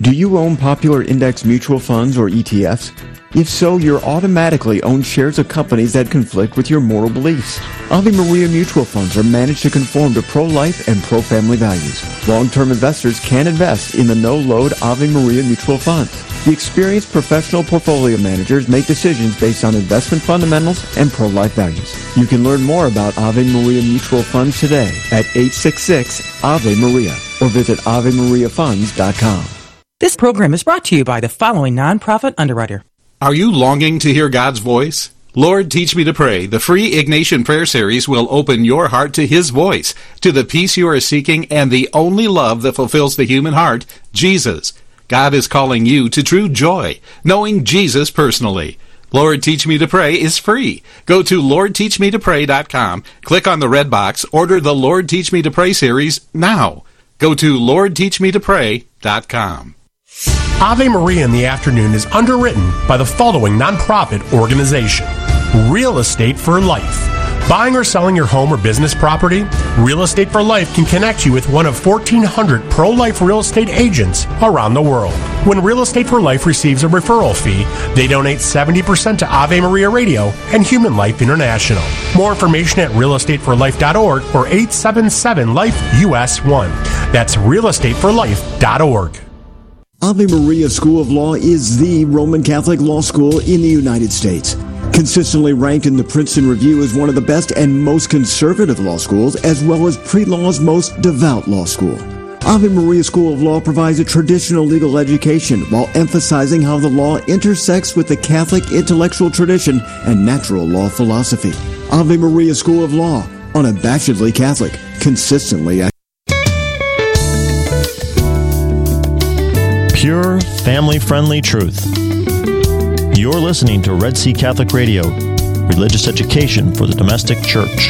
Do you own popular index mutual funds or ETFs? If so, you're automatically own shares of companies that conflict with your moral beliefs. Ave Maria mutual funds are managed to conform to pro-life and pro-family values. Long-term investors can invest in the no-load Ave Maria mutual funds. The experienced professional portfolio managers make decisions based on investment fundamentals and pro-life values. You can learn more about Ave Maria mutual funds today at 866-AVE-MARIA or visit AveMariaFunds.com. This program is brought to you by the following nonprofit underwriter. Are you longing to hear God's voice? Lord, Teach Me to Pray. The free Ignatian Prayer Series will open your heart to His voice, to the peace you are seeking, and the only love that fulfills the human heart, Jesus. God is calling you to true joy, knowing Jesus personally. Lord, Teach Me to Pray is free. Go to LordTeachMeToPray.com, click on the red box, order the Lord, Teach Me to Pray series now. Go to LordTeachMeToPray.com. Ave Maria in the Afternoon is underwritten by the following nonprofit organization: Real Estate for Life. Buying or selling your home or business property? Real Estate for Life can connect you with one of 1,400 pro-life real estate agents around the world. When Real Estate for Life receives a referral fee, they donate 70% to Ave Maria Radio and Human Life International. More information at realestateforlife.org or 877-LIFE-US1. That's realestateforlife.org. Ave Maria School of Law is the Roman Catholic law school in the United States. Consistently ranked in the Princeton Review as one of the best and most conservative law schools, as well as pre-law's most devout law school. Ave Maria School of Law provides a traditional legal education while emphasizing how the law intersects with the Catholic intellectual tradition and natural law philosophy. Ave Maria School of Law, unabashedly Catholic, consistently pure, family-friendly truth. You're listening to Red Sea Catholic Radio, religious education for the domestic church.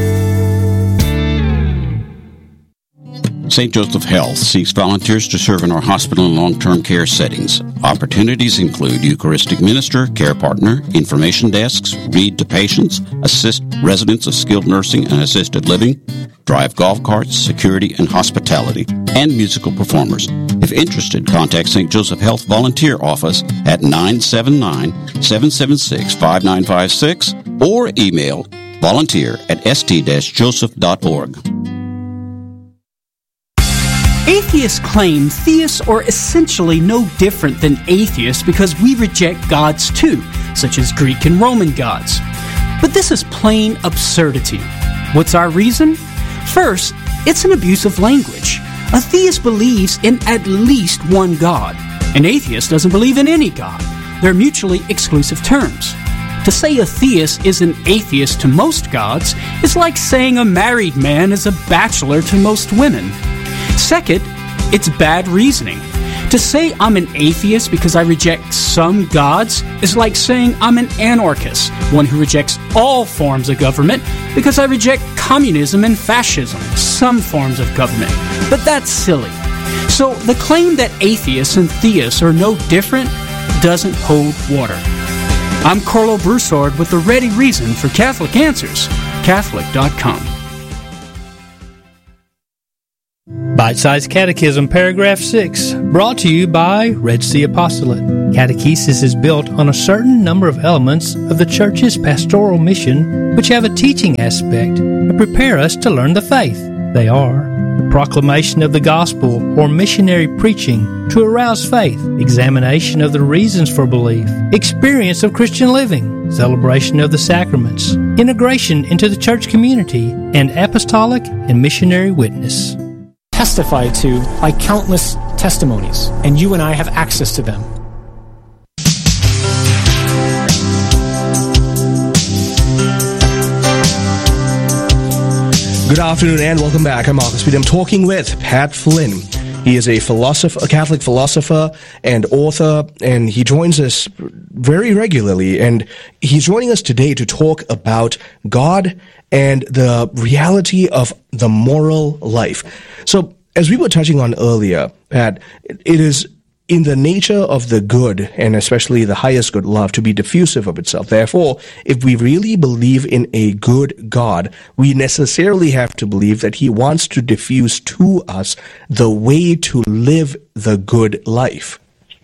St. Joseph Health seeks volunteers to serve in our hospital and long-term care settings. Opportunities include Eucharistic minister, care partner, information desks, read to patients, assist residents of skilled nursing and assisted living, drive golf carts, security and hospitality, and musical performers. If interested, contact St. Joseph Health Volunteer Office at 979-776-5956 or email volunteer@st-joseph.org. Atheists claim theists are essentially no different than atheists because we reject gods too, such as Greek and Roman gods. But this is plain absurdity. What's our reason? First, it's an abuse of language. A theist believes in at least one God. An atheist doesn't believe in any God. They're mutually exclusive terms. To say a theist is an atheist to most gods is like saying a married man is a bachelor to most women. Second, it's bad reasoning. To say I'm an atheist because I reject some gods is like saying I'm an anarchist, one who rejects all forms of government because I reject communism and fascism, some forms of government. But that's silly. So the claim that atheists and theists are no different doesn't hold water. I'm Carlo Broussard with the ready reason for Catholic Answers, Catholic.com. Bite-Sized Catechism, Paragraph 6, brought to you by Red Sea Apostolate. Catechesis is built on a certain number of elements of the Church's pastoral mission, which have a teaching aspect and prepare us to learn the faith. They are the proclamation of the gospel or missionary preaching to arouse faith, examination of the reasons for belief, experience of Christian living, celebration of the sacraments, integration into the church community, and apostolic and missionary witness. Testified to by countless testimonies, and you and I have access to them. Good afternoon and welcome back. I'm Marcus Speed. I'm talking with Pat Flynn. He is a Catholic philosopher and author, and he joins us very regularly. And he's joining us today to talk about God and the reality of the moral life. So, as we were touching on earlier, Pat, it is in the nature of the good, and especially the highest good, love, to be diffusive of itself. Therefore, if we really believe in a good God, we necessarily have to believe that he wants to diffuse to us the way to live the good life.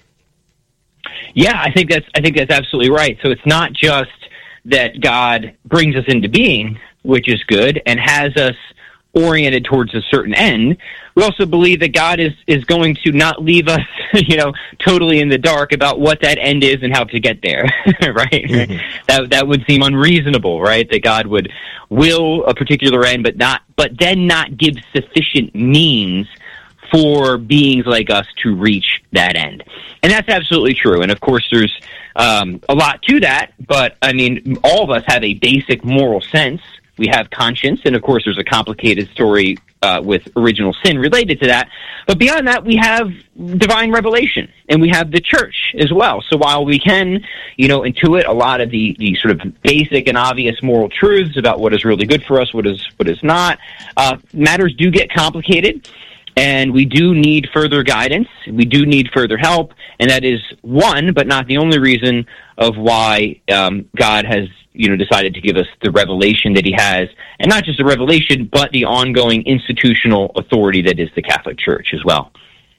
Yeah, I think that's absolutely right. So it's not just that God brings us into being, which is good, and has us oriented towards a certain end. We also believe that God is going to not leave us, totally in the dark about what that end is and how to get there, right? Mm-hmm. That would seem unreasonable, right? That God would will a particular end, but then not give sufficient means for beings like us to reach that end. And that's absolutely true. And of course, there's a lot to that, but I mean, all of us have a basic moral sense. We have conscience, and of course there's a complicated story with original sin related to that. But beyond that, we have divine revelation, and we have the church as well. So while we can, intuit a lot of the sort of basic and obvious moral truths about what is really good for us, what is not, matters do get complicated, and we do need further guidance. We do need further help, and that is one, but not the only reason of why God has decided to give us the revelation that he has, and not just the revelation, but the ongoing institutional authority that is the Catholic Church as well.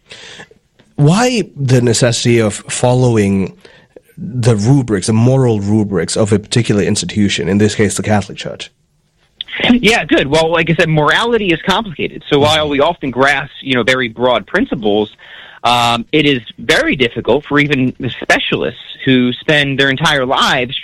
Why the necessity of following the rubrics, the moral rubrics of a particular institution, in this case the Catholic Church? Yeah, good. Well, like I said, morality is complicated. So while we often grasp, very broad principles, it is very difficult for even the specialists who spend their entire lives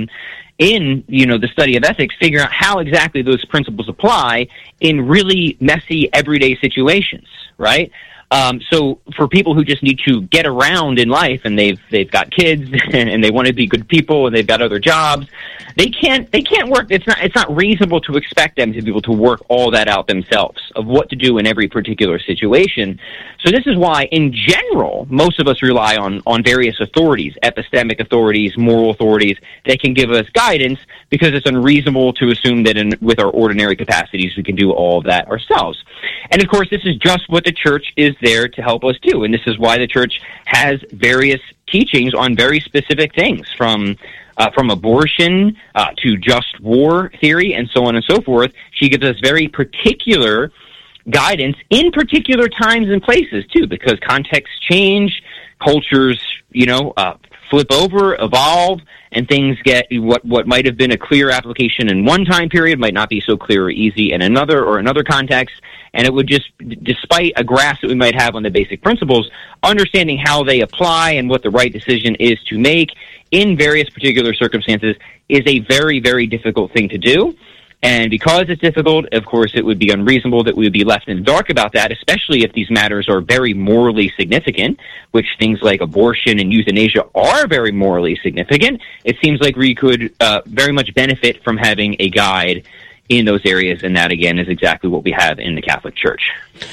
in the study of ethics, figuring out how exactly those principles apply in really messy everyday situations, right? So for people who just need to get around in life, and they've got kids and they want to be good people and they've got other jobs, they can't work. It's not reasonable to expect them to be able to work all that out themselves of what to do in every particular situation. So this is why, in general, most of us rely on various authorities, epistemic authorities, moral authorities, that can give us guidance, because it's unreasonable to assume that with our ordinary capacities we can do all of that ourselves. And of course, this is just what the Church is there to help us do, and this is why the Church has various teachings on very specific things, from abortion to just war theory and so on and so forth. She gives us very particular guidance in particular times and places too, because contexts change, cultures, flip over, evolve, and things get what might have been a clear application in one time period might not be so clear or easy in another context. And it would just, despite a grasp that we might have on the basic principles, understanding how they apply and what the right decision is to make in various particular circumstances is a very, very difficult thing to do. And because it's difficult, of course, it would be unreasonable that we would be left in the dark about that, especially if these matters are very morally significant, which things like abortion and euthanasia are very morally significant. It seems like we could very much benefit from having a guide in those areas, and that, again, is exactly what we have in the Catholic Church.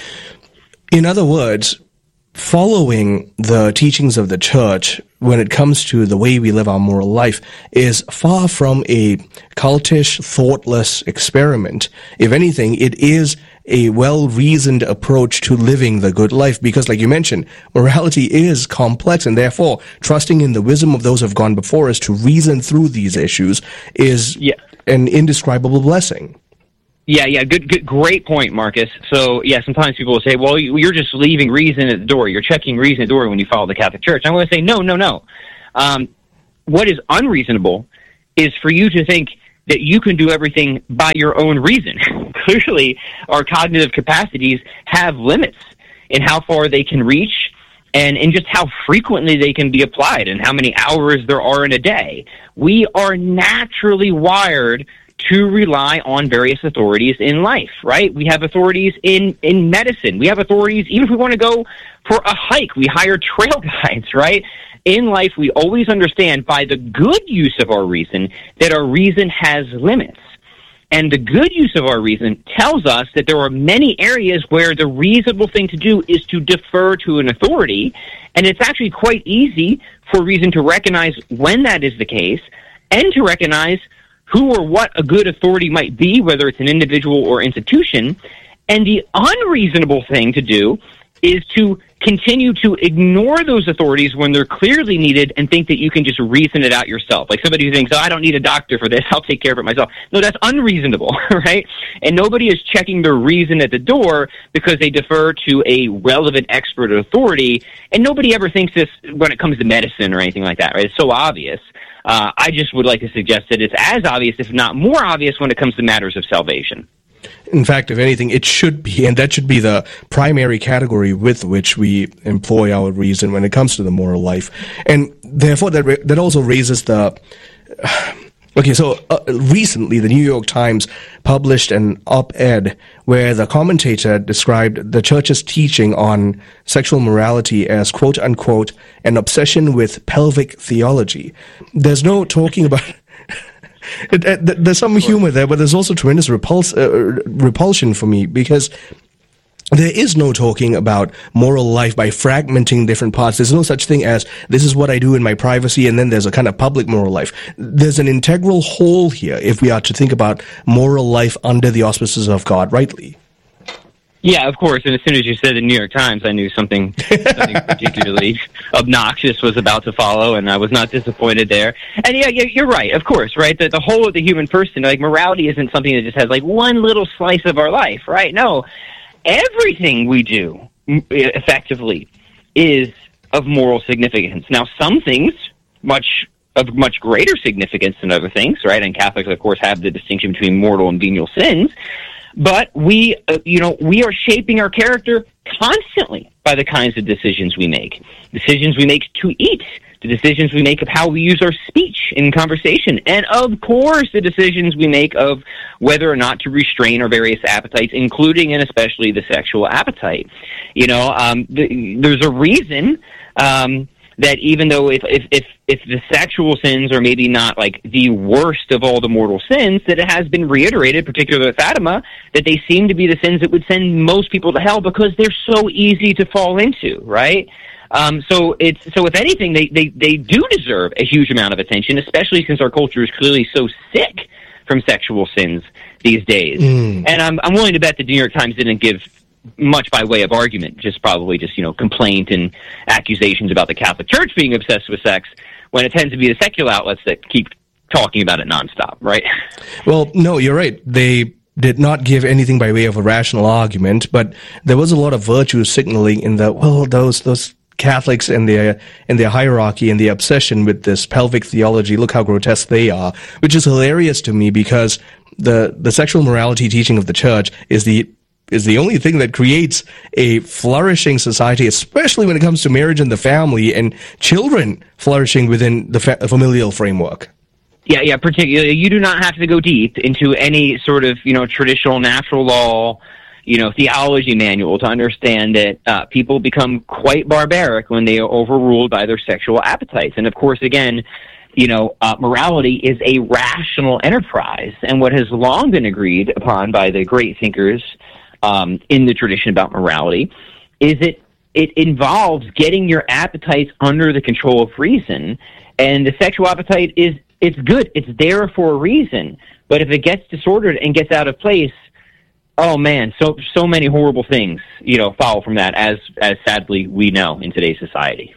In other words, following the teachings of the Church when it comes to the way we live our moral life is far from a cultish, thoughtless experiment. If anything, it is a well-reasoned approach to living the good life, because, like you mentioned, morality is complex, and therefore trusting in the wisdom of those who have gone before us to reason through these issues is an indescribable blessing. Yeah, good, great point, Marcus. So, sometimes people will say, well, you're just leaving reason at the door. You're checking reason at the door when you follow the Catholic Church. I'm going to say, no. What is unreasonable is for you to think that you can do everything by your own reason. Clearly, our cognitive capacities have limits in how far they can reach, and in just how frequently they can be applied, and how many hours there are in a day. We are naturally wired to rely on various authorities in life, right? We have authorities in medicine. We have authorities, even if we want to go for a hike, we hire trail guides, right? In life, we always understand by the good use of our reason that our reason has limits. And the good use of our reason tells us that there are many areas where the reasonable thing to do is to defer to an authority, and it's actually quite easy for reason to recognize when that is the case, and to recognize who or what a good authority might be, whether it's an individual or institution. And the unreasonable thing to do is to continue to ignore those authorities when they're clearly needed and think that you can just reason it out yourself. Like somebody who thinks, oh, I don't need a doctor for this, I'll take care of it myself. No, that's unreasonable, right? And nobody is checking their reason at the door because they defer to a relevant expert or authority, and nobody ever thinks this when it comes to medicine or anything like that, right? It's so obvious. I just would like to suggest that it's as obvious, if not more obvious, when it comes to matters of salvation. In fact, if anything, it should be, and that should be the primary category with which we employ our reason when it comes to the moral life. And therefore, that also raises the... Okay, so recently the New York Times published an op-ed where the commentator described the church's teaching on sexual morality as, quote-unquote, an obsession with pelvic theology. There's no talking about... There's some humor there, but there's also tremendous repulsion for me, because there is no talking about moral life by fragmenting different parts. There's no such thing as, this is what I do in my privacy, and then there's a kind of public moral life. There's an integral whole here if we are to think about moral life under the auspices of God rightly. Yeah, of course. And as soon as you said the New York Times, I knew something particularly obnoxious was about to follow, and I was not disappointed there. And yeah, you're right, of course, right? The whole of the human person, like morality isn't something that just has like one little slice of our life, right? No, everything we do effectively is of moral significance. Now, some things of much greater significance than other things, right? And Catholics, of course, have the distinction between mortal and venial sins. But we are shaping our character constantly by the kinds of decisions we make. Decisions we make to eat, the decisions we make of how we use our speech in conversation, and of course the decisions we make of whether or not to restrain our various appetites, including and especially the sexual appetite. There's a reason that even though if the sexual sins are maybe not like the worst of all the mortal sins, that it has been reiterated, particularly at Fatima, that they seem to be the sins that would send most people to hell because they're so easy to fall into, right? So if anything, they do deserve a huge amount of attention, especially since our culture is clearly so sick from sexual sins these days. And I'm willing to bet the New York Times didn't give much by way of argument, probably complaint and accusations about the Catholic Church being obsessed with sex, when it tends to be the secular outlets that keep talking about it nonstop, right? Well, no, you're right. They did not give anything by way of a rational argument, but there was a lot of virtue signaling in those Catholics and their hierarchy and the obsession with this pelvic theology. Look how grotesque they are, which is hilarious to me, because the sexual morality teaching of the Church is the only thing that creates a flourishing society, especially when it comes to marriage and the family and children flourishing within the familial framework. Yeah, particularly. You do not have to go deep into any sort of, traditional natural law, theology manual to understand that people become quite barbaric when they are overruled by their sexual appetites. And of course, again, morality is a rational enterprise. And what has long been agreed upon by the great thinkers in the tradition about morality is that it involves getting your appetites under the control of reason. And the sexual appetite it's good. It's there for a reason. But if it gets disordered and gets out of place, oh man, so many horrible things, follow from that, as sadly we know in today's society.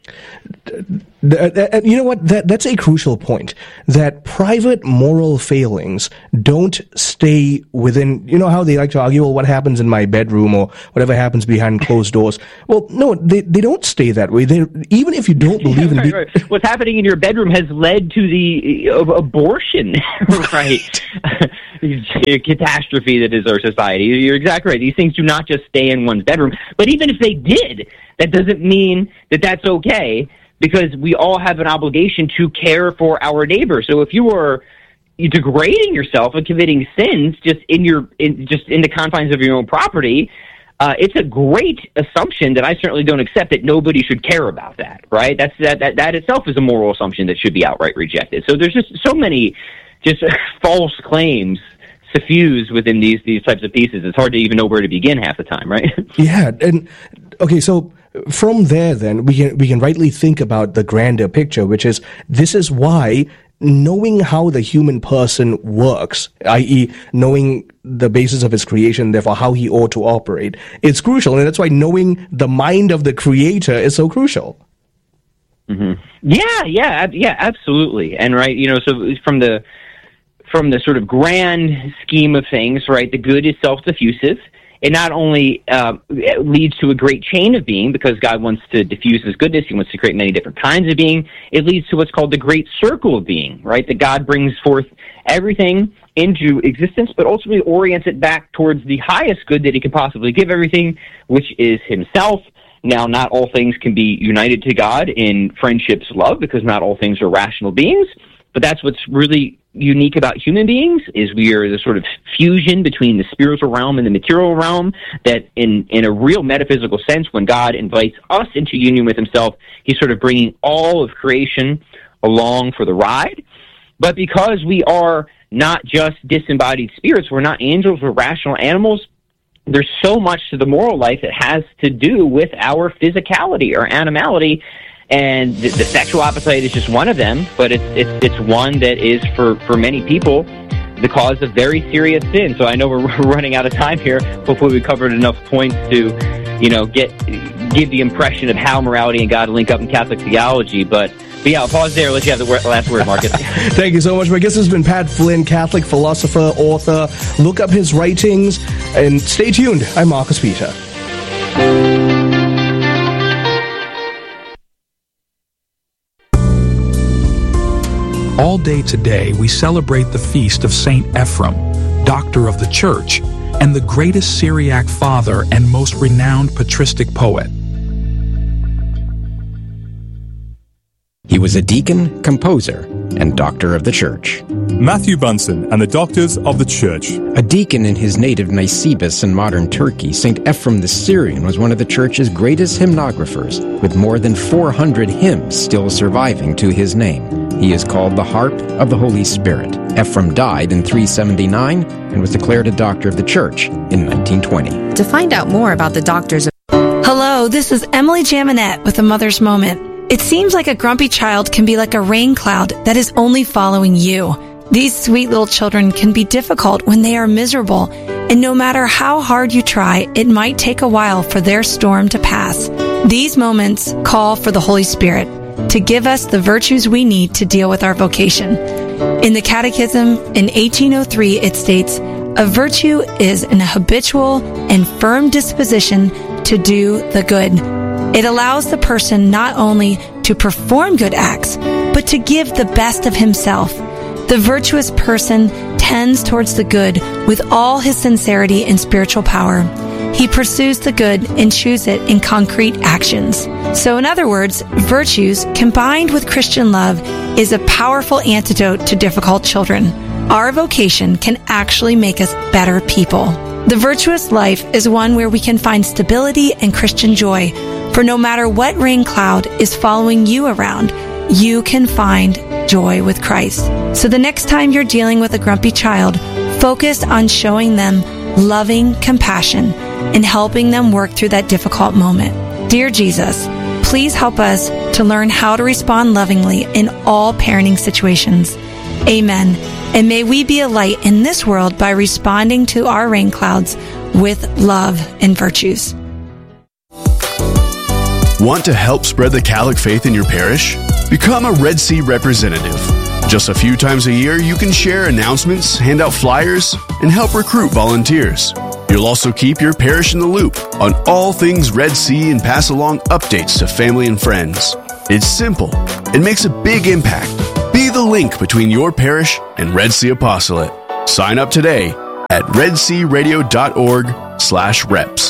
You know what? That's a crucial point. That private moral failings don't stay within. You know how they like to argue, well, what happens in my bedroom or whatever happens behind closed doors? Well, no, they don't stay that way. Even if you don't believe in right. What's happening in your bedroom has led to the abortion, right? Catastrophe that is our society. You're exactly right. These things do not just stay in one's bedroom. But even if they did, that doesn't mean that that's okay, because we all have an obligation to care for our neighbor. So if you are degrading yourself and committing sins just in the confines of your own property, it's a great assumption that I certainly don't accept, that nobody should care about that, right? That itself is a moral assumption that should be outright rejected. So there's just so many false claims suffused within these types of pieces. It's hard to even know where to begin half the time, right? Yeah, and okay, so from there then we can rightly think about the grander picture, which is, this is why knowing how the human person works, i.e. knowing the basis of his creation, therefore how he ought to operate, it's crucial. And that's why knowing the mind of the Creator is so crucial. Mm-hmm. Yeah, absolutely. And right, so from the sort of grand scheme of things, right, the good is self-diffusive. It not only leads to a great chain of being, because God wants to diffuse his goodness, he wants to create many different kinds of being. It leads to what's called the great circle of being, right, that God brings forth everything into existence, but ultimately orients it back towards the highest good that he can possibly give everything, which is himself. Now, not all things can be united to God in friendship's love, because not all things are rational beings, but that's what's really unique about human beings, is we are the sort of fusion between the spiritual realm and the material realm, that in a real metaphysical sense, when God invites us into union with himself, he's sort of bringing all of creation along for the ride. But because we are not just disembodied spirits, we're not angels, we're rational animals, there's so much to the moral life that has to do with our physicality, our animality, and the sexual appetite is just one of them, but it's one that is, for many people, the cause of very serious sin. So I know we're running out of time here. Hopefully we covered enough points to, give the impression of how morality and God link up in Catholic theology, but yeah, I'll pause there. Let you have the last word, Marcus. Thank you so much. My guest has been Pat Flynn, Catholic philosopher, author. Look up his writings and stay tuned. I'm Marcus Peter. All day today, we celebrate the feast of Saint Ephrem, Doctor of the Church, and the greatest Syriac father and most renowned patristic poet. He was a deacon, composer, and doctor of the church. Matthew Bunsen and the Doctors of the Church. A deacon in his native Nisibis in modern Turkey, St. Ephrem the Syrian was one of the church's greatest hymnographers, with more than 400 hymns still surviving to his name. He is called the Harp of the Holy Spirit. Ephrem died in 379 and was declared a doctor of the church in 1920. To find out more about the doctors of... Hello, this is Emily Jaminet with A Mother's Moment. It seems like a grumpy child can be like a rain cloud that is only following you. These sweet little children can be difficult when they are miserable, and no matter how hard you try, it might take a while for their storm to pass. These moments call for the Holy Spirit to give us the virtues we need to deal with our vocation. In the Catechism, in 1803, it states, "A virtue is an habitual and firm disposition to do the good." It allows the person not only to perform good acts, but to give the best of himself. The virtuous person tends towards the good with all his sincerity and spiritual power. He pursues the good and chews it in concrete actions. So in other words, virtues combined with Christian love is a powerful antidote to difficult children. Our vocation can actually make us better people. The virtuous life is one where we can find stability and Christian joy. For no matter what rain cloud is following you around, you can find joy with Christ. So the next time you're dealing with a grumpy child, focus on showing them loving compassion and helping them work through that difficult moment. Dear Jesus, please help us to learn how to respond lovingly in all parenting situations. Amen. And may we be a light in this world by responding to our rain clouds with love and virtues. Want to help spread the Catholic faith in your parish? Become a Red Sea representative. Just a few times a year, you can share announcements, hand out flyers, and help recruit volunteers. You'll also keep your parish in the loop on all things Red Sea and pass along updates to family and friends. It's simple and makes a big impact. Be the link between your parish and Red Sea Apostolate. Sign up today at redsearadio.org/reps.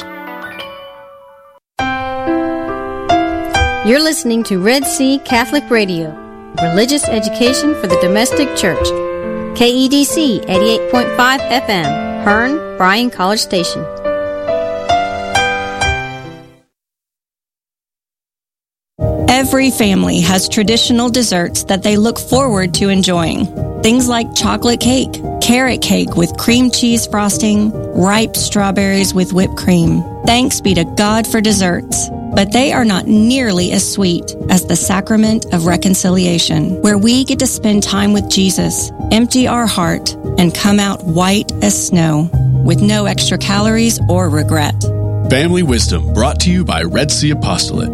You're listening to Red Sea Catholic Radio, religious education for the domestic church. KEDC 88.5 FM, Hearn, Bryan College Station. Every family has traditional desserts that they look forward to enjoying. Things like chocolate cake, carrot cake with cream cheese frosting, ripe strawberries with whipped cream. Thanks be to God for desserts. But they are not nearly as sweet as the sacrament of reconciliation, where we get to spend time with Jesus, empty our heart, and come out white as snow, with no extra calories or regret. Family Wisdom, brought to you by Red Sea Apostolate.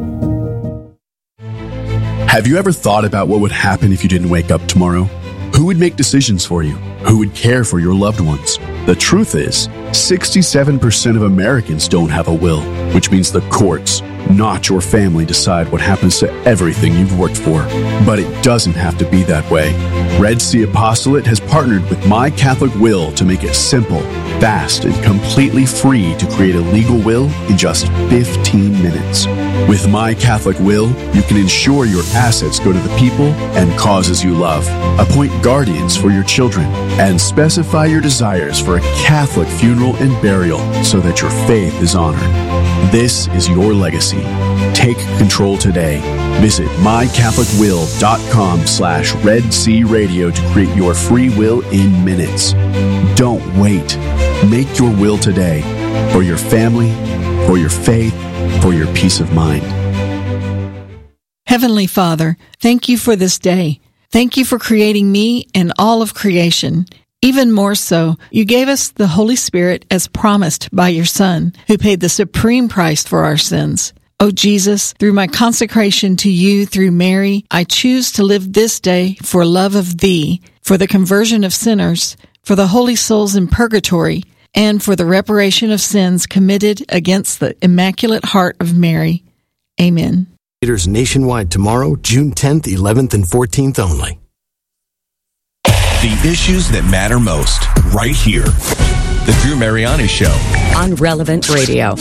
Have you ever thought about what would happen if you didn't wake up tomorrow? Who would make decisions for you? Who would care for your loved ones? The truth is, 67% of Americans don't have a will, which means the courts, not your family, decide what happens to everything you've worked for. But it doesn't have to be that way. Red Sea Apostolate has partnered with My Catholic Will to make it simple, fast, and completely free to create a legal will in just 15 minutes. With My Catholic Will, you can ensure your assets go to the people and causes you love, appoint guardians for your children, and specify your desires for a Catholic funeral and burial so that your faith is honored. This is your legacy. Take control today. Visit mycatholicwill.com/Red Sea Radio to create your free will in minutes. Don't wait. Make your will today for your family, for your faith, for your peace of mind. Heavenly Father, thank you for this day. Thank you for creating me and all of creation. Even more so, you gave us the Holy Spirit as promised by your Son, who paid the supreme price for our sins. Oh Jesus, through my consecration to you through Mary, I choose to live this day for love of thee, for the conversion of sinners, for the holy souls in purgatory, and for the reparation of sins committed against the Immaculate Heart of Mary. Amen. Theaters nationwide tomorrow, June 10th, 11th, and 14th only. The issues that matter most, right here. The Drew Mariani Show. On Relevant Radio.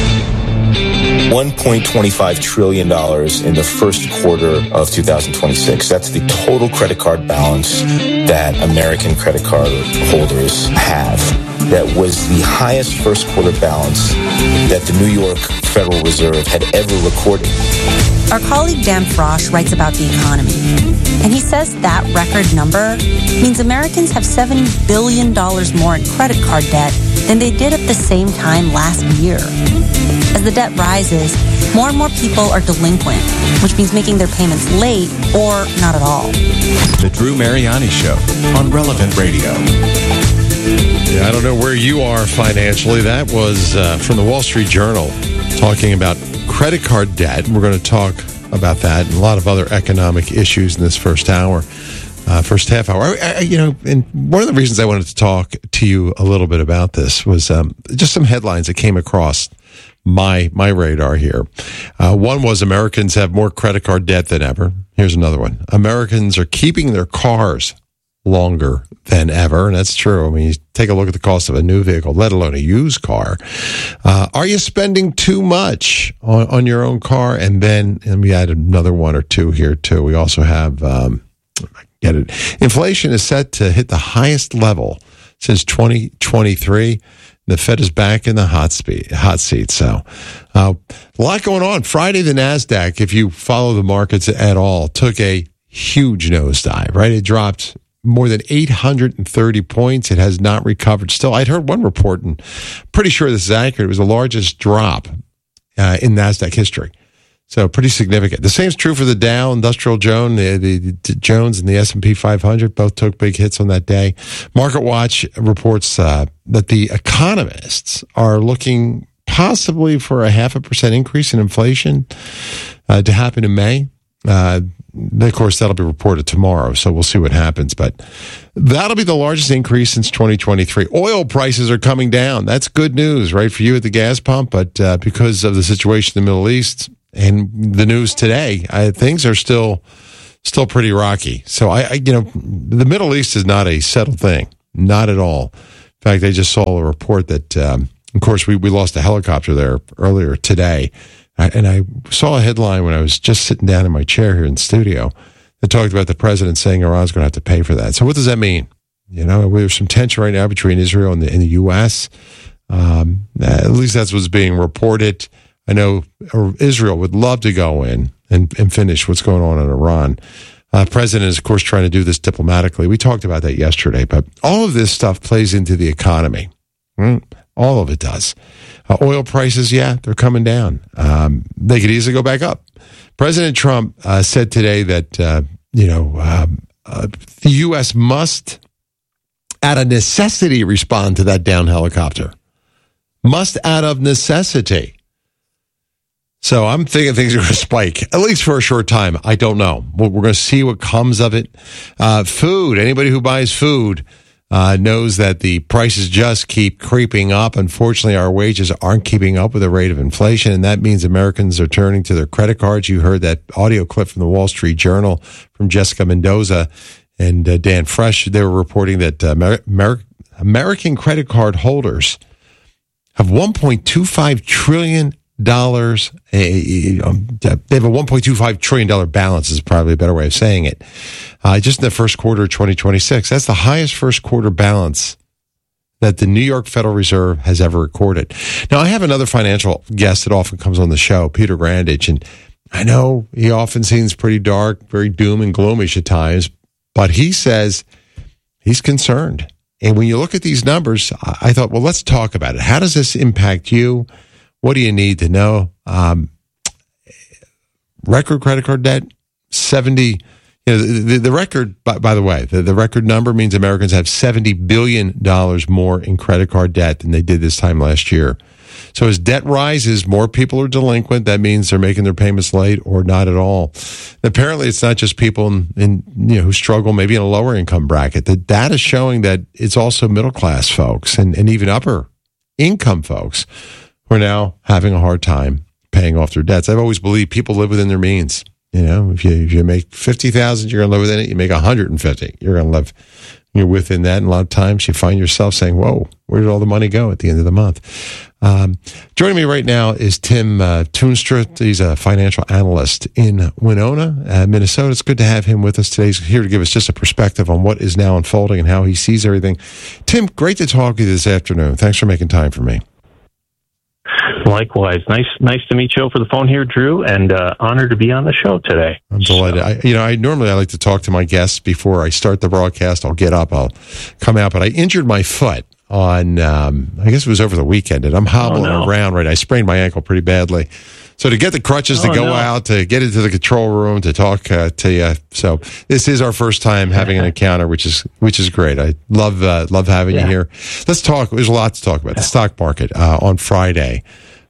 $1.25 trillion in the first quarter of 2026. That's the total credit card balance that American credit card holders have. That was the highest first quarter balance that the New York Federal Reserve had ever recorded. Our colleague Dan Frosch writes about the economy, and he says that record number means Americans have $7 billion more in credit card debt than they did at the same time last year. As the debt rises, more and more people are delinquent, which means making their payments late or not at all. The Drew Mariani Show on Relevant Radio. Yeah, I don't know where you are financially. That was from the Wall Street Journal talking about credit card debt. We're going to talk about that and a lot of other economic issues in this first hour, first half hour. And one of the reasons I wanted to talk to you a little bit about this was just some headlines that came across my radar here. One was Americans have more credit card debt than ever. Here's another one. Americans are keeping their cars longer than ever, and that's true. I mean, you take a look at the cost of a new vehicle, let alone a used car. Are you spending too much on your own car? And then, let me add another one or two here, too. We also have, inflation is set to hit the highest level since 2023. The Fed is back in the hot seat. So, a lot going on. Friday, the NASDAQ, if you follow the markets at all, took a huge nosedive, right? It dropped more than 830 points. It has not recovered still. I'd heard one report, and pretty sure this is accurate. It was the largest drop in NASDAQ history. So pretty significant. The same is true for the Dow, Industrial Jones, the Jones, and the S&P 500. Both took big hits on that day. MarketWatch reports that the economists are looking possibly for a 0.5% increase in inflation to happen in May. Of course, that'll be reported tomorrow, so we'll see what happens. But that'll be the largest increase since 2023. Oil prices are coming down. That's good news, right, for you at the gas pump. But because of the situation in the Middle East and the news today, things are still pretty rocky. So the Middle East is not a settled thing, not at all. In fact, I just saw a report that, of course, we lost a helicopter there earlier today. And I saw a headline when I was just sitting down in my chair here in the studio that talked about the president saying Iran's going to have to pay for that. So what does that mean? There's some tension right now between Israel and the U.S. At least that's what's being reported. I know Israel would love to go in and finish what's going on in Iran. President is, of course, trying to do this diplomatically. We talked about that yesterday, but all of this stuff plays into the economy. All of it does. Oil prices, they're coming down. They could easily go back up. President Trump said today that, the U.S. must, out of necessity, respond to that down helicopter. Must out of necessity. So I'm thinking things are going to spike, at least for a short time. I don't know. We're going to see what comes of it. Food. Anybody who buys food knows that the prices just keep creeping up. Unfortunately, our wages aren't keeping up with the rate of inflation, and that means Americans are turning to their credit cards. You heard that audio clip from the Wall Street Journal from Jessica Mendoza and Dan Fresh. They were reporting that American credit card holders have $1.25 trillion. They have a $1.25 trillion balance is probably a better way of saying it. Just in the first quarter of 2026. That's the highest first quarter balance that the New York Federal Reserve has ever recorded. Now, I have another financial guest that often comes on the show, Peter Grandage, and I know he often seems pretty dark, very doom and gloomish at times, but he says he's concerned. And when you look at these numbers, I thought, well, let's talk about it. How does this impact you? What do you need to know? Record credit card debt, 70. The record, by the way, the record number means Americans have $70 billion more in credit card debt than they did this time last year. So as debt rises, more people are delinquent. That means they're making their payments late or not at all. And apparently, it's not just people who struggle maybe in a lower income bracket. The data is showing that it's also middle class folks and even upper income folks who are now having a hard time paying off their debts. I've always believed people live within their means. If you make $50,000, you're going to live within it. You make $150,000, you're going to live. You're within that, and a lot of times you find yourself saying, "Whoa, where did all the money go at the end of the month?" Joining me right now is Tim Toonstra. He's a financial analyst in Winona, Minnesota. It's good to have him with us today. He's here to give us just a perspective on what is now unfolding and how he sees everything. Tim, great to talk to you this afternoon. Thanks for making time for me. Likewise. Nice to meet you over the phone here, Drew, and honored to be on the show today. I'm delighted. I normally like to talk to my guests before I start the broadcast. I'll get up, I'll come out, but I injured my foot on, I guess it was over the weekend, and I'm hobbling around, right? I sprained my ankle pretty badly. So to get the crutches to go out, to get into the control room, to talk to you. So this is our first time having an encounter, which is great. I love having you here. Let's talk. There's a lot to talk about. The stock market on Friday.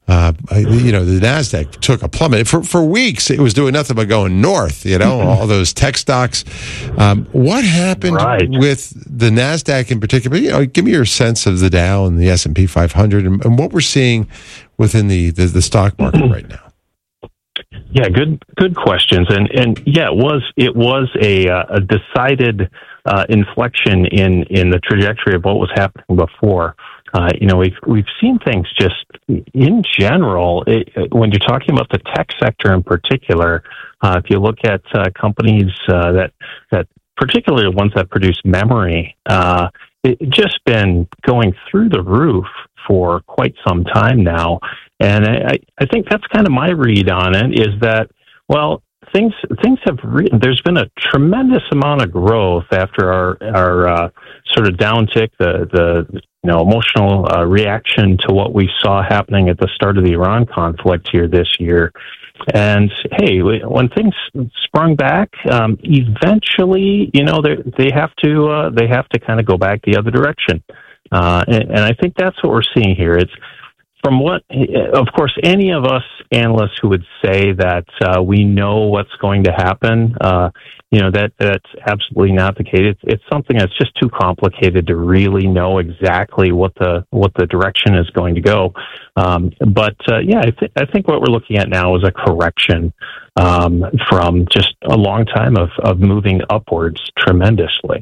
The NASDAQ took a plummet. For weeks, it was doing nothing but going north, all those tech stocks. What happened with the NASDAQ in particular? Give me your sense of the Dow and the S&P 500 and what we're seeing within the stock market right now. Yeah, good questions. And it was a decided inflection in the trajectory of what was happening before. We've seen things just in general. When you're talking about the tech sector in particular, if you look at companies that particularly ones that produce memory, it's just been going through the roof for quite some time now. And I think that's kind of my read on it is that, well, things have there's been a tremendous amount of growth after our sort of downtick, the emotional reaction to what we saw happening at the start of the Iran conflict here this year. And hey, when things sprung back, eventually, they have to kind of go back the other direction. And I think that's what we're seeing here. It's from what, of course, any of us analysts who would say that we know what's going to happen, that's absolutely not the case. It's something that's just too complicated to really know exactly what the direction is going to go. I think what we're looking at now is a correction from just a long time of moving upwards tremendously.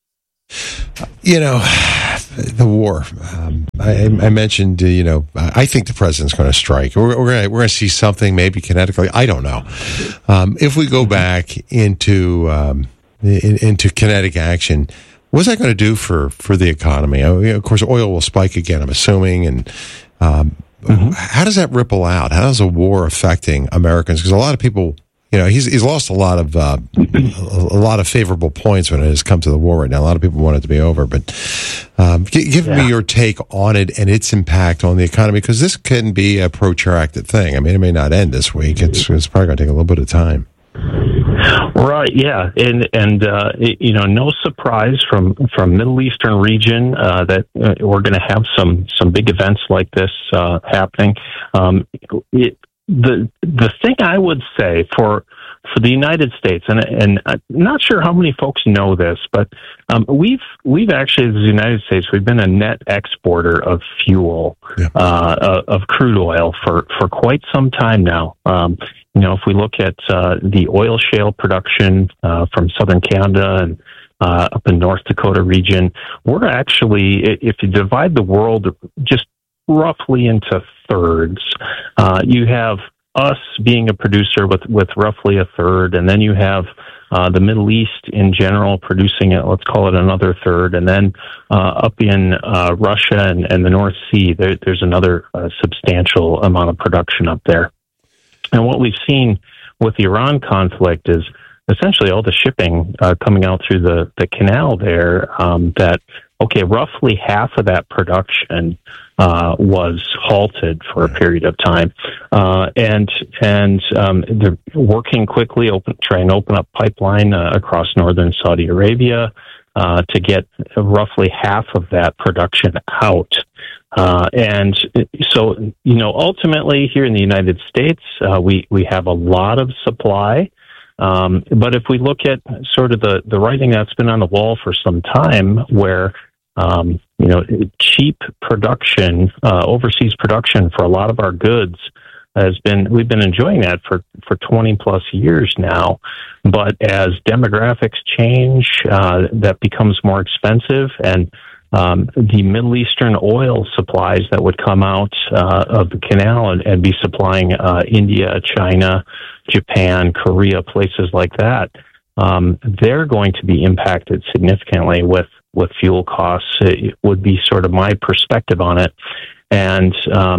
The war. I mentioned, I think the president's going to strike. We're going to see something maybe kinetically. I don't know. If we go back into kinetic action, what's that going to do for the economy? Of course, oil will spike again, I'm assuming. And how does that ripple out? How is a war affecting Americans? Because a lot of people, he's lost a lot of favorable points when it has come to the war right now. A lot of people want it to be over, but give me your take on it and its impact on the economy, because this can be a protracted thing. I mean, it may not end this week. It's probably going to take a little bit of time. Right. Yeah. And no surprise from Middle Eastern region that we're going to have some big events like this happening. The thing I would say for the United States, and I'm not sure how many folks know this, but we've actually, as the United States, we've been a net exporter of fuel, of crude oil for quite some time now. If we look at the oil shale production from southern Canada and up in North Dakota region, we're actually, if you divide the world just roughly into thirds, you have us being a producer with roughly a third, and then you have the Middle East in general producing it, let's call it another third, and then up in Russia and the North Sea, there's another substantial amount of production up there. And what we've seen with the Iran conflict is essentially all the shipping coming out through the canal there, roughly half of that production was halted for a period of time. And they're working quickly, try and open up pipeline across northern Saudi Arabia to get roughly half of that production out. And so, ultimately here in the United States, we have a lot of supply. But if we look at sort of the writing that's been on the wall for some time, where, cheap production, overseas production for a lot of our goods we've been enjoying that for 20 plus years now. But as demographics change, that becomes more expensive, and the Middle Eastern oil supplies that would come out of the canal and be supplying India, China, Japan, Korea, places like that, they're going to be impacted significantly with fuel costs. It would be sort of my perspective on it. And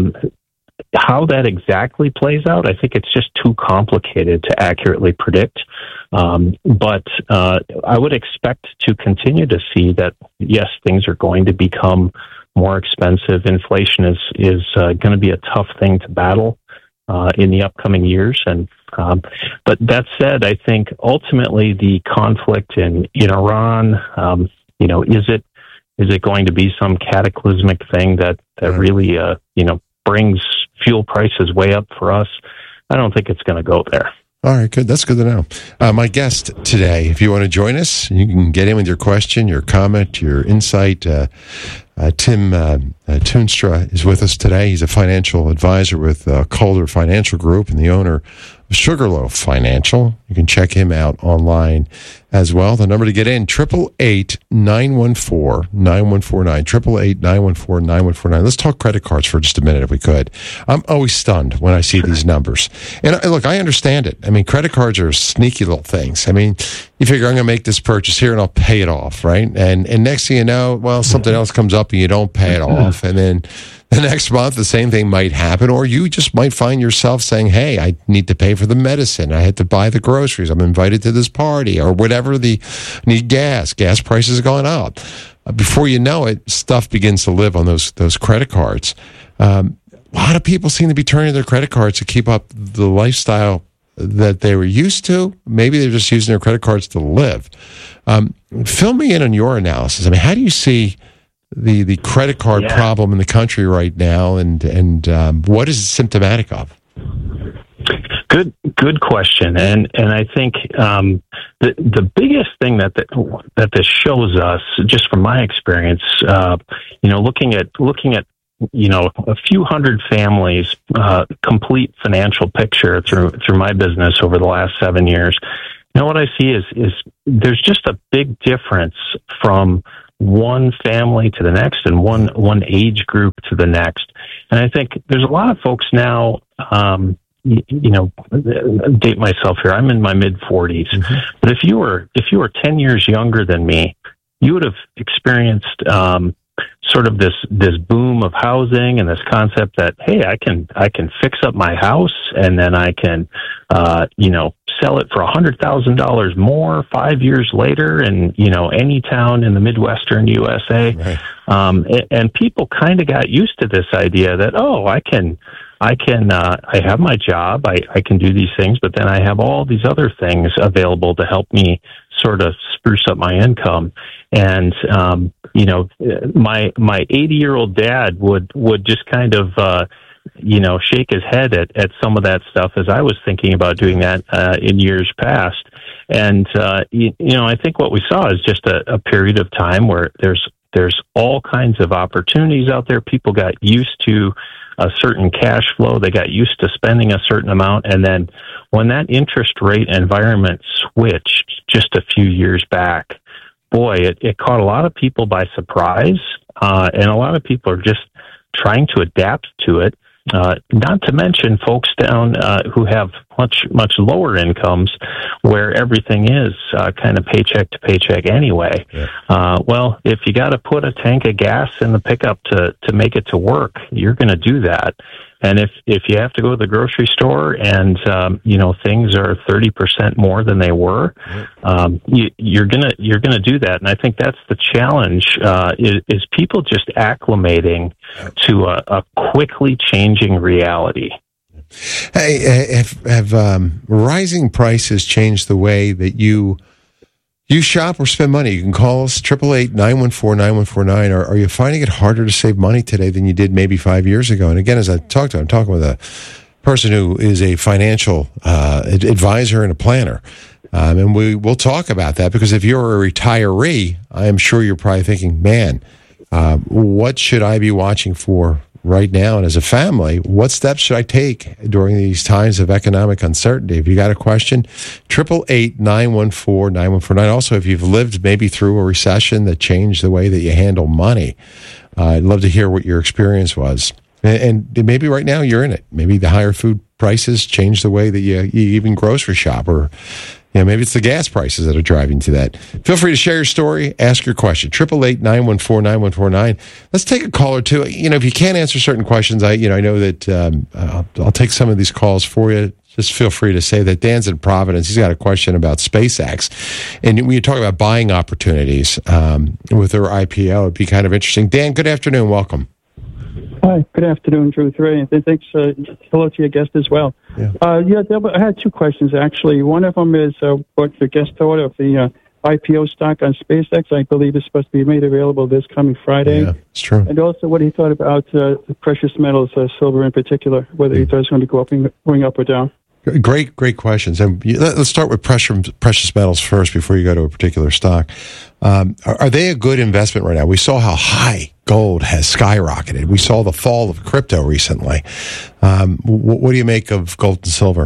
how that exactly plays out, I think it's just too complicated to accurately predict. But I would expect to continue to see that, yes, things are going to become more expensive. Inflation is going to be a tough thing to battle in the upcoming years. And but that said, I think ultimately the conflict in Iran, is it going to be some cataclysmic thing that really brings fuel prices way up for us? I don't think it's going to go there. All right, good. That's good to know. My guest today, if you want to join us, you can get in with your question, your comment, your insight. Tim Toonstra is with us today. He's a financial advisor with Calder Financial Group and the owner of Sugarloaf Financial. You can check him out online as well. The number to get in, 888-914-9149, 888-914-9149. Let's talk credit cards for just a minute if we could. I'm always stunned when I see these numbers. And look, I understand it. I mean, credit cards are sneaky little things. I mean, you figure I'm going to make this purchase here and I'll pay it off, right? And next thing you know, well, something else comes up and you don't pay it off. And then the next month, the same thing might happen, or you just might find yourself saying, hey, I need to pay for the medicine. I had to buy the groceries. I'm invited to this party or whatever. I need gas. Gas prices are going up. Before you know it, stuff begins to live on those credit cards. A lot of people seem to be turning to their credit cards to keep up the lifestyle that they were used to. Maybe they're just using their credit cards to live. Fill me in on your analysis. I mean, how do you see the credit card problem in the country right now, and what is it symptomatic of? Good question, and I think the biggest thing that this shows us, just from my experience, looking at a few hundred families, complete financial picture through my business over the last 7 years. What I see is there's just a big difference from one family to the next and one age group to the next. And I think there's a lot of folks now, date myself here, I'm in my mid 40s, but if you were 10 years younger than me, you would have experienced, sort of this boom of housing and this concept that, hey, I can fix up my house and then I can, sell it for $100,000 more 5 years later in, any town in the Midwestern USA. Right. And people kind of got used to this idea that, I have my job, I can do these things, but then I have all these other things available to help me sort of spruce up my income. And, my 80-year-old dad would just kind of, shake his head at some of that stuff as I was thinking about doing that in years past. And, I think what we saw is just a period of time where there's all kinds of opportunities out there. People got used to a certain cash flow. They got used to spending a certain amount. And then when that interest rate environment switched just a few years back, boy, it caught a lot of people by surprise. And a lot of people are just trying to adapt to it. Not to mention folks down who have much lower incomes where everything is kind of paycheck to paycheck anyway. Yeah. Well, if you got to put a tank of gas in the pickup to make it to work, you're going to do that. And if you have to go to the grocery store and things are 30% more than they were, you're gonna do that. And I think that's the challenge is people just acclimating to a quickly changing reality. Hey, have rising prices changed the way that you shop or spend money? You can call us 888-914-9149. Are you finding it harder to save money today than you did maybe 5 years ago? And again, as I'm talking with a person who is a financial advisor and a planner. And we'll talk about that, because if you're a retiree, I am sure you're probably thinking, man, what should I be watching for right now? And as a family, what steps should I take during these times of economic uncertainty? If you got a question, 888-914-9149. Also, if you've lived maybe through a recession that changed the way that you handle money, I'd love to hear what your experience was. And maybe right now you're in it. Maybe the higher food prices changed the way that you even grocery shop, or maybe it's the gas prices that are driving to that. Feel free to share your story, ask your question. 888-914-9149. Let's take a call or two. If you can't answer certain questions, I know that I'll take some of these calls for you. Just feel free to say that. Dan's in Providence. He's got a question about SpaceX. And when you talk about buying opportunities with their IPO, it'd be kind of interesting. Dan, good afternoon. Welcome. Hi, good afternoon, Drew. And thanks. Hello to your guest as well. Yeah. I had two questions, actually. One of them is what the guest thought of the IPO stock on SpaceX. I believe is supposed to be made available this coming Friday. Yeah, it's true. And also what he thought about the precious metals, silver in particular, whether he thought it's going to go going up or down. Great questions. And let's start with precious metals first before you go to a particular stock. Are they a good investment right now? We saw how high gold has skyrocketed. We saw the fall of crypto recently. What do you make of gold and silver?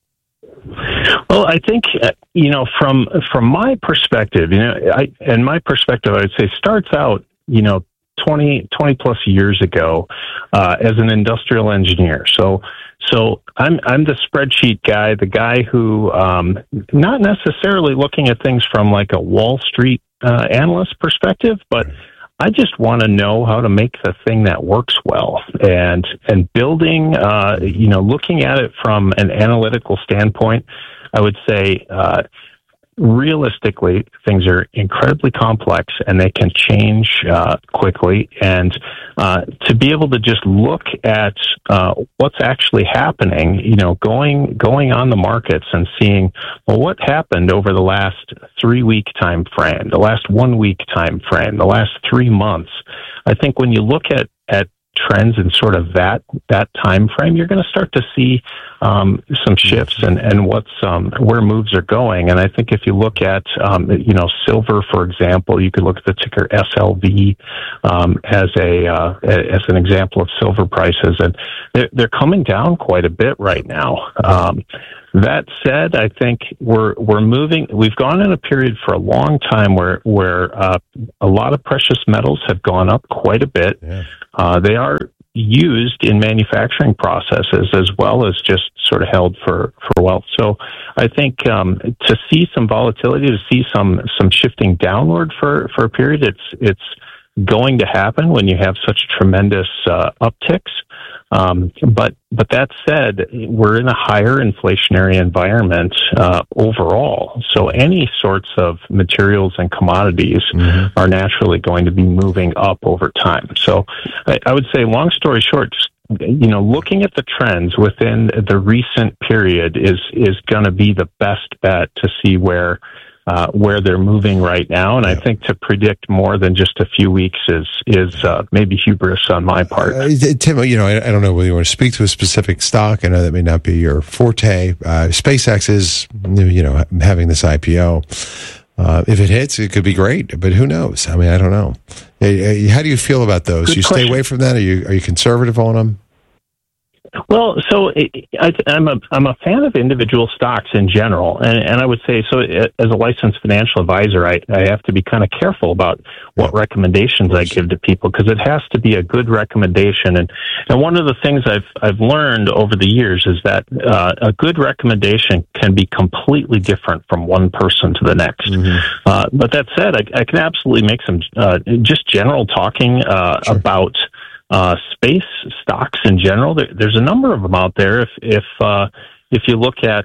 Well, I think, from my perspective, I would say starts out, 20 plus years ago, as an industrial engineer. So I'm the spreadsheet guy, the guy who, not necessarily looking at things from like a Wall Street analyst perspective, but I just want to know how to make the thing that works well, and building, looking at it from an analytical standpoint. I would say, realistically, things are incredibly complex and they can change quickly. And to be able to just look at what's actually happening, going on the markets and seeing, well, what happened over the last 3 week time frame, the last 1 week time frame, the last 3 months. I think when you look at trends in sort of that time frame, you're going to start to see some shifts and what's where moves are going. And I think if you look at silver, for example, you could look at the ticker SLV as an example of silver prices, and they're coming down quite a bit right now. That said, I think we're moving. We've gone in a period for a long time where a lot of precious metals have gone up quite a bit. Yeah. They are used in manufacturing processes as well as just sort of held for wealth. So I think to see some volatility, to see some shifting downward for a period, it's going to happen when you have such tremendous upticks. But that said, we're in a higher inflationary environment overall. So any sorts of materials and commodities are naturally going to be moving up over time. So I would say, long story short, just, looking at the trends within the recent period is going to be the best bet to see where they're moving right now. And I think to predict more than just a few weeks is maybe hubris on my part. Tim, I don't know whether you want to speak to a specific stock. I know that may not be your forte. SpaceX is, having this IPO. If it hits, it could be great, but who knows? I mean, I don't know. How do you feel about those? Good you question. Stay away from that? Are you conservative on them? Well, so I'm a fan of individual stocks in general, and I would say, so as a licensed financial advisor, I have to be kind of careful about what recommendations I give to people, because it has to be a good recommendation. And one of the things I've learned over the years is that a good recommendation can be completely different from one person to the next. But that said, I can absolutely make some just general talking about space stocks in general. There's a number of them out there. If you look at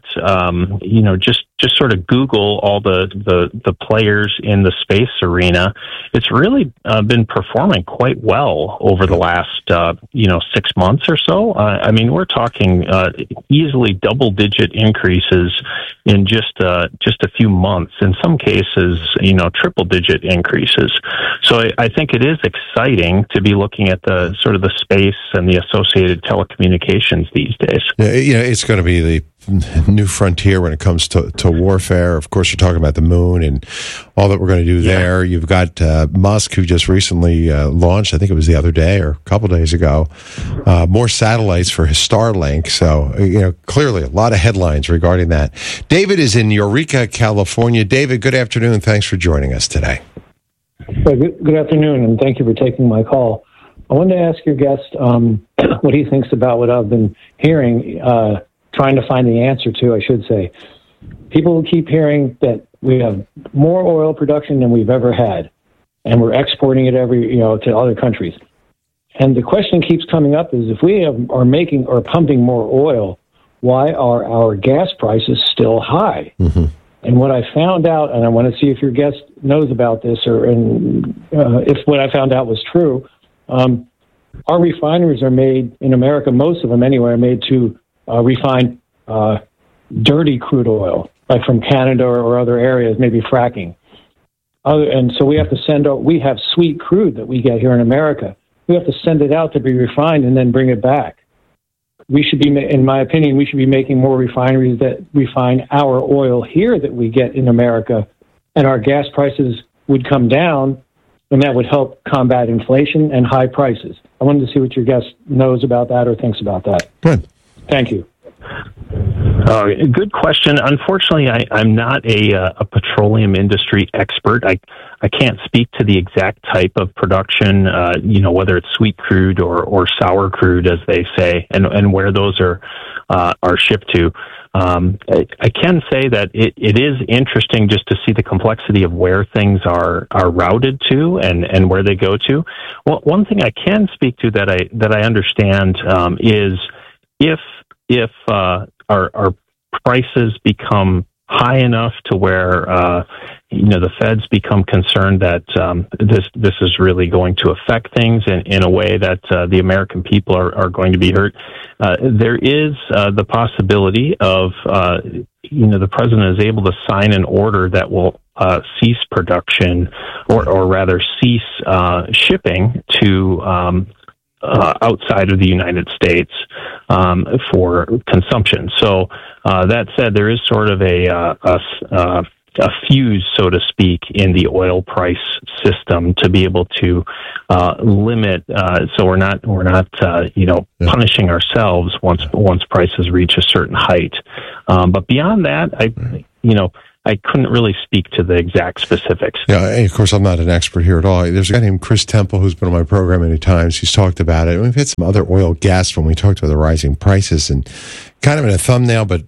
just sort of Google all the players in the space arena, it's really been performing quite well over the last 6 months or so. I mean, we're talking easily double-digit increases in just a few months. In some cases, triple-digit increases. So I think it is exciting to be looking at the sort of the space and the associated telecommunications these days. Yeah, it's going to be the new frontier when it comes to warfare. Of course, you're talking about the moon and all that we're going to do there. You've got Musk, who just recently launched, I think it was the other day or a couple days ago, more satellites for his Starlink. So, clearly a lot of headlines regarding that. David is in Eureka, California. David, good afternoon. Thanks for joining us today. Good afternoon, and thank you for taking my call. I wanted to ask your guest what he thinks about what I've been hearing, trying to find the answer to, I should say. People keep hearing that we have more oil production than we've ever had, and we're exporting it to other countries. And the question keeps coming up is, if we are making or pumping more oil, why are our gas prices still high? And what I found out, and I want to see if your guest knows about this, if what I found out was true, our refineries are made in America, most of them anyway, are made to refine dirty crude oil, like from Canada or other areas, maybe fracking. And so we have to we have sweet crude that we get here in America. We have to send it out to be refined and then bring it back. We should be, in my opinion, we should be making more refineries that refine our oil here that we get in America, and our gas prices would come down, and that would help combat inflation and high prices. I wanted to see what your guest knows about that or thinks about that. Good. Thank you. Good question. Unfortunately, I'm not a petroleum industry expert. I can't speak to the exact type of production, whether it's sweet crude or sour crude, as they say, and where those are shipped to. I can say that it is interesting just to see the complexity of where things are routed to and where they go to. Well, one thing I can speak to that I understand is if our prices become high enough to where the feds become concerned that this is really going to affect things in a way that the American people are going to be hurt, there is the possibility of the president is able to sign an order that will cease production or rather cease shipping to outside of the United States for consumption. So that said, there is sort of a fuse, so to speak, in the oil price system to be able to limit. So we're not punishing ourselves once prices reach a certain height. But beyond that, I couldn't really speak to the exact specifics. Yeah, and of course, I'm not an expert here at all. There's a guy named Chris Temple who's been on my program many times. He's talked about it. We've had some other oil guests when we talked about the rising prices, and kind of in a thumbnail, but,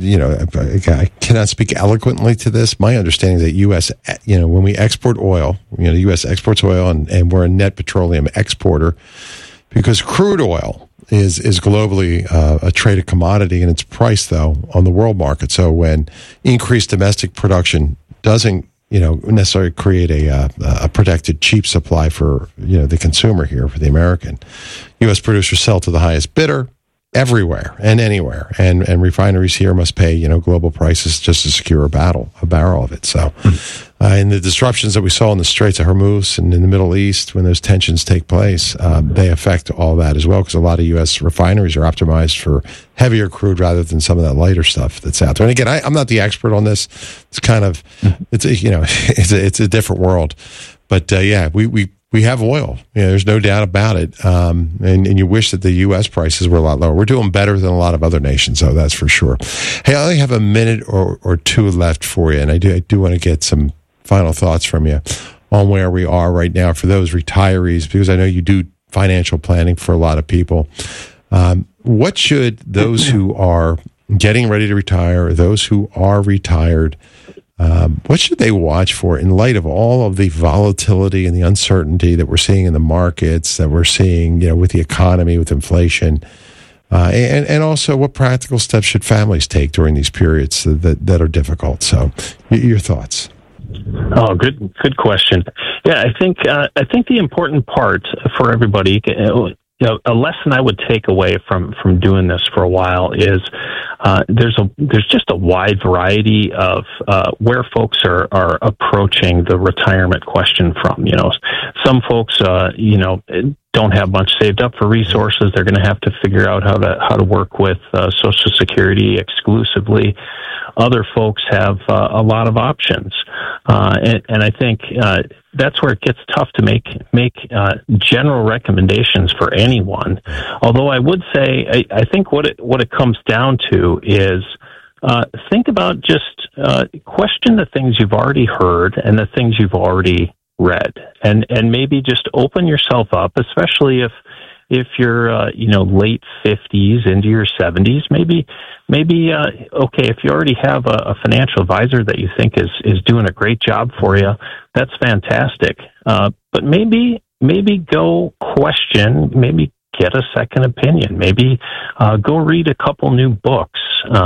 I cannot speak eloquently to this. My understanding is that U.S., when we export oil, the U.S. exports oil, and we're a net petroleum exporter, because crude oil is globally a traded commodity, and it's priced though on the world market. So when increased domestic production doesn't necessarily create a protected cheap supply for the consumer here, for the American, U.S. producers sell to the highest bidder everywhere and anywhere, and refineries here must pay global prices just to secure a barrel of it. So in the disruptions that we saw in the Straits of Hormuz and in the Middle East, when those tensions take place, they affect all that as well, because a lot of U.S. refineries are optimized for heavier crude rather than some of that lighter stuff that's out there. And again, I'm not the expert on this. It's kind of it's a different world, but we have oil. There's no doubt about it. And you wish that the U.S. prices were a lot lower. We're doing better than a lot of other nations, though, that's for sure. Hey, I only have a minute or two left for you, and I do want to get some final thoughts from you on where we are right now for those retirees, because I know you do financial planning for a lot of people. What should those who are getting ready to retire, those who are retired, what should they watch for in light of all of the volatility and the uncertainty that we're seeing in the markets, that we're seeing, with the economy, with inflation, and also what practical steps should families take during these periods that are difficult? So, your thoughts. Oh, good question. Yeah, I think the important part for everybody, a lesson I would take away from doing this for a while is there's just a wide variety of where folks are approaching the retirement question from. Some folks don't have much saved up for resources. They're going to have to figure out how to work with Social Security exclusively. Other folks have a lot of options, and I think that's where it gets tough to make general recommendations for anyone. Although I would say I think what it comes down to is think about just question the things you've already heard and the things you've already read, and maybe just open yourself up, especially if you're late 50s into your 70s, maybe okay, if you already have a financial advisor that you think is doing a great job for you, that's fantastic. But maybe go question, maybe get a second opinion, maybe go read a couple new books,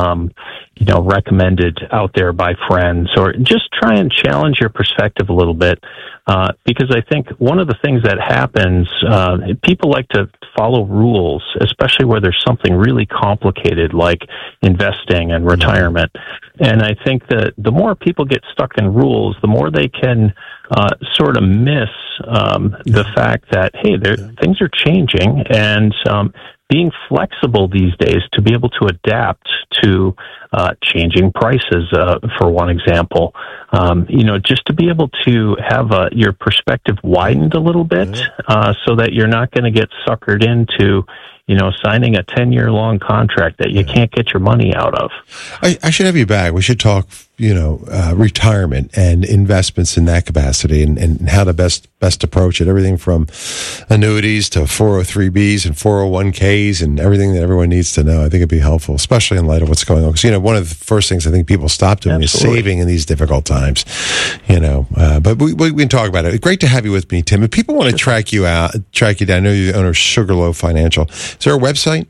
recommended out there by friends, or just try and challenge your perspective a little bit. Because I think one of the things that happens, people like to follow rules, especially where there's something really complicated like investing and retirement. And I think that the more people get stuck in rules, the more they can sort of miss the fact that, hey, things are changing, and being flexible these days to be able to adapt to changing prices, for one example. Just to be able to have your perspective widened a little bit, so that you're not going to get suckered into signing a 10-year-long contract that you can't get your money out of. I should have you back. We should talk, retirement and investments in that capacity, and how to best approach it. Everything from annuities to 403Bs and 401Ks and everything that everyone needs to know. I think it'd be helpful, especially in light of what's going on. Because, one of the first things I think people stop doing is saving in these difficult times, But we can talk about it. Great to have you with me, Tim. If people want to track you down, I know you're the owner of Sugarloaf Financial. Is there a website?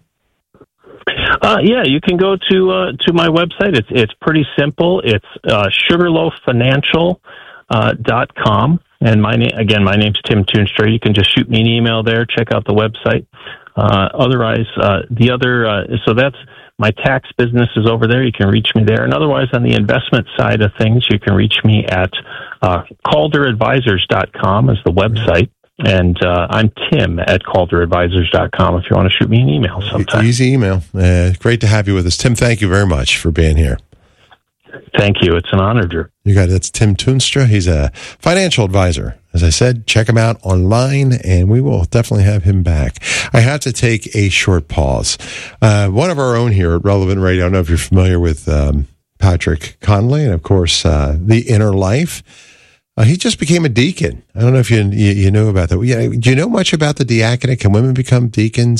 Yeah, you can go to my website. It's pretty simple. It's sugarloaffinancial.com. And my name's Tim Toonstra. You can just shoot me an email there. Check out the website. Otherwise, so that's my tax business is over there. You can reach me there. And otherwise, on the investment side of things, you can reach me at calderadvisors.com is the website. And I'm Tim at calderadvisors.com if you want to shoot me an email sometime. Easy email. Great to have you with us. Tim, thank you very much for being here. Thank you. It's an honor, Drew. You got it. That's Tim Toonstra. He's a financial advisor. As I said, check him out online, and we will definitely have him back. I have to take a short pause. One of our own here at Relevant Radio, I don't know if you're familiar with Patrick Conley, and of course, The Inner Life. He just became a deacon. I don't know if you knew about that. Do you know much about the diaconate? Can women become deacons?